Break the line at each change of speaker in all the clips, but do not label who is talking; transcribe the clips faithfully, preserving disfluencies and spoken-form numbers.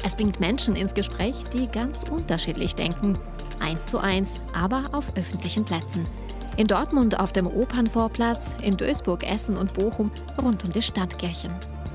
Es bringt Menschen ins Gespräch, die ganz unterschiedlich denken. Eins zu eins, aber auf öffentlichen Plätzen. In Dortmund auf dem Opernvorplatz, in Duisburg, Essen und Bochum rund um die Stadtkirchen.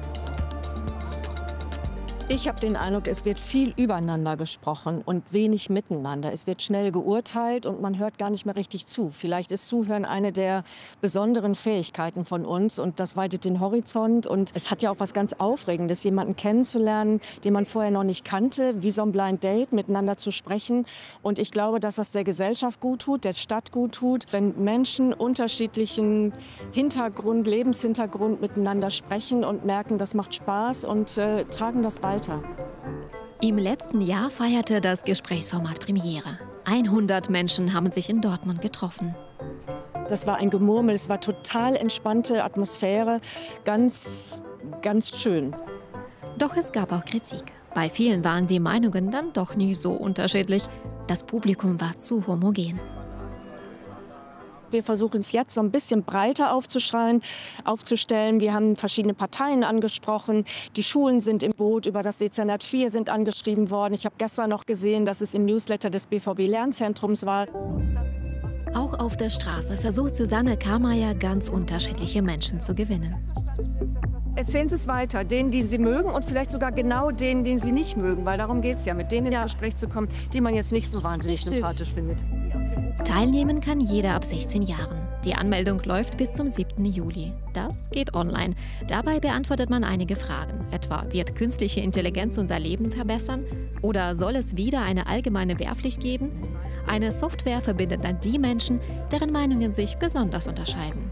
Ich habe den Eindruck, es wird viel übereinander gesprochen und wenig miteinander. Es wird schnell geurteilt und man hört gar nicht mehr richtig zu. Vielleicht ist Zuhören eine der besonderen Fähigkeiten von uns und das weitet den Horizont. Und es hat ja auch was ganz Aufregendes, jemanden kennenzulernen, den man vorher noch nicht kannte, wie so ein Blind Date, miteinander zu sprechen. Und ich glaube, dass das der Gesellschaft gut tut, der Stadt gut tut, wenn Menschen unterschiedlichen Hintergrund, Lebenshintergrund miteinander sprechen und merken, das macht Spaß und äh, tragen das weiter.
Im letzten Jahr feierte das Gesprächsformat Premiere. hundert Menschen haben sich in Dortmund getroffen.
Das war ein Gemurmel, es war total entspannte Atmosphäre, ganz, ganz schön.
Doch es gab auch Kritik. Bei vielen waren die Meinungen dann doch nicht so unterschiedlich. Das Publikum war zu homogen.
Wir versuchen es jetzt so ein bisschen breiter aufzuschreien, aufzustellen. Wir haben verschiedene Parteien angesprochen. Die Schulen sind im Boot, über das Dezernat vier sind angeschrieben worden. Ich habe gestern noch gesehen, dass es im Newsletter des B V B-Lernzentrums war.
Auch auf der Straße versucht Susanne Karmeier, ganz unterschiedliche Menschen zu gewinnen.
Erzählen Sie es weiter, denen, die Sie mögen und vielleicht sogar genau denen, die Sie nicht mögen. Weil darum geht es ja, mit denen ins
Ja.
Gespräch zu kommen, die man jetzt nicht so wahnsinnig sympathisch findet.
Teilnehmen kann jeder ab sechzehn Jahren. Die Anmeldung läuft bis zum siebten Juli. Das geht online. Dabei beantwortet man einige Fragen. Etwa, wird künstliche Intelligenz unser Leben verbessern? Oder soll es wieder eine allgemeine Wehrpflicht geben? Eine Software verbindet dann die Menschen, deren Meinungen sich besonders unterscheiden.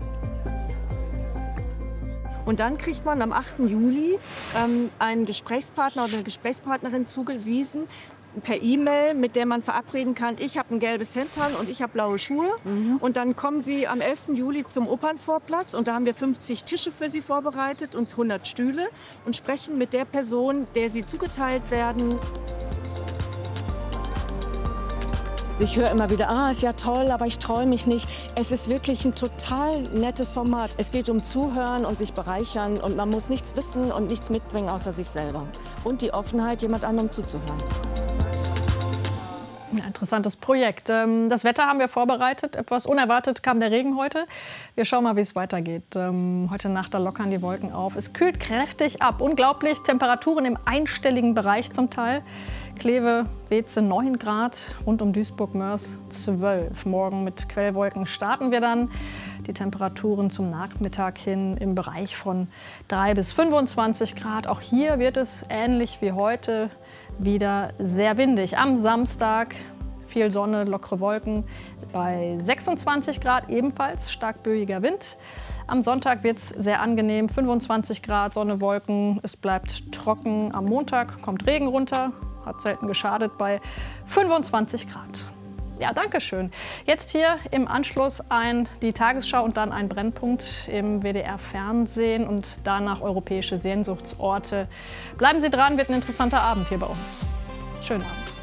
Und dann kriegt man am achten Juli ähm, einen Gesprächspartner oder eine Gesprächspartnerin zugewiesen, per E-Mail, mit der man verabreden kann, ich habe ein gelbes Hemd an und ich habe blaue Schuhe. Mhm. Und dann kommen Sie am elften Juli zum Opernvorplatz und da haben wir fünfzig Tische für Sie vorbereitet und hundert Stühle und sprechen mit der Person, der Sie zugeteilt werden. Ich höre immer wieder, ah, ist ja toll, aber ich traue mich nicht. Es ist wirklich ein total nettes Format. Es geht um Zuhören und sich bereichern und man muss nichts wissen und nichts mitbringen außer sich selber. Und die Offenheit, jemand anderem zuzuhören.
Ein interessantes Projekt. Das Wetter haben wir vorbereitet. Etwas unerwartet kam der Regen heute. Wir schauen mal, wie es weitergeht. Heute Nacht da lockern die Wolken auf. Es kühlt kräftig ab. Unglaublich. Temperaturen im einstelligen Bereich zum Teil. Kleve, Weeze neun Grad, rund um Duisburg-Mörs zwölf. Morgen mit Quellwolken starten wir dann. Die Temperaturen zum Nachmittag hin im Bereich von drei bis fünfundzwanzig Grad. Auch hier wird es ähnlich wie heute wieder sehr windig. Am Samstag viel Sonne, lockere Wolken bei sechsundzwanzig Grad, ebenfalls stark böiger Wind. Am Sonntag wird es sehr angenehm, fünfundzwanzig Grad, Sonne, Wolken. Es bleibt trocken. Am Montag kommt Regen runter, hat selten geschadet bei fünfundzwanzig Grad. Ja, danke schön. Jetzt hier im Anschluss ein, die Tagesschau und dann ein Brennpunkt im W D R-Fernsehen und danach europäische Sehnsuchtsorte. Bleiben Sie dran, wird ein interessanter Abend hier bei uns. Schönen Abend.